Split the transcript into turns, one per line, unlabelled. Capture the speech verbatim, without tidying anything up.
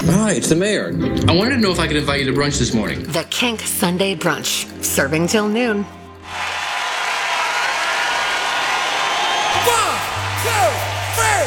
Hi, it's the mayor.
I wanted to know if I could invite you to brunch this morning.
The Kink Sunday Brunch, serving till noon.